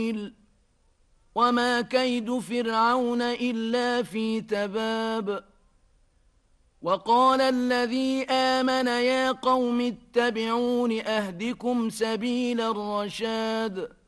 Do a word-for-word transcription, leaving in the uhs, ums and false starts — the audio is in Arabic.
وما كيد فرعون إلا في تباب وقال الذي آمن يا قوم اتبعون أهدكم سبيل الرشاد